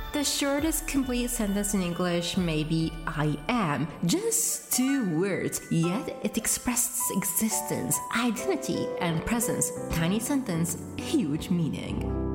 The shortest complete sentence in English may be I am. Just 2 words, yet it expresses existence, identity, and presence. Tiny sentence, huge meaning.